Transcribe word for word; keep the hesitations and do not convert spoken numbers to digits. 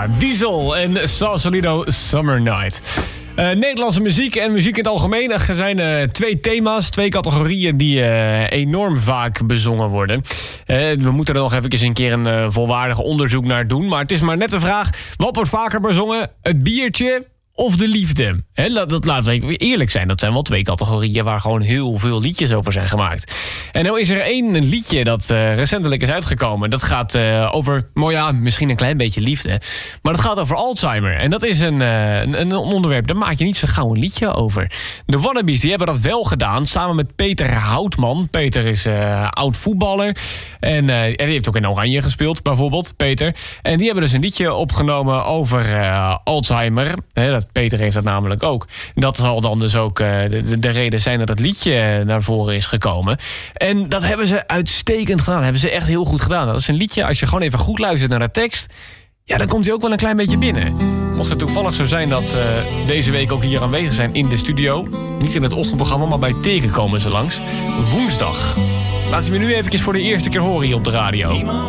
Diesel en Sausalito Summer Night. Uh, Nederlandse muziek en muziek in het algemeen. Er zijn uh, twee thema's, twee categorieën die uh, enorm vaak bezongen worden. Uh, we moeten er nog even een keer een uh, volwaardig onderzoek naar doen. Maar het is maar net de vraag, wat wordt vaker bezongen? Het biertje of de liefde? He, dat, dat laten we eerlijk zijn. Dat zijn wel twee categorieën waar gewoon heel veel liedjes over zijn gemaakt. En nou is er één liedje dat uh, recentelijk is uitgekomen. Dat gaat uh, over, nou ja, misschien een klein beetje liefde. Maar dat gaat over Alzheimer. En dat is een, uh, een, een onderwerp, daar maak je niet zo gauw een liedje over. De Wannabes, die hebben dat wel gedaan, samen met Peter Houtman. Peter is uh, oud voetballer. En, uh, en die heeft ook in Oranje gespeeld, bijvoorbeeld, Peter. En die hebben dus een liedje opgenomen over uh, Alzheimer. He, dat Peter heeft dat namelijk ook. Dat zal dan dus ook uh, de, de reden zijn dat het liedje naar voren is gekomen. En dat hebben ze uitstekend gedaan. Dat hebben ze echt heel goed gedaan. Dat is een liedje, als je gewoon even goed luistert naar de tekst, ja, dan komt hij ook wel een klein beetje binnen. Mocht het toevallig zo zijn dat ze deze week ook hier aanwezig zijn in de studio. Niet in het ochtendprogramma, maar bij Teken komen ze langs. Woensdag. Laat ze me nu eventjes voor de eerste keer horen hier op de radio.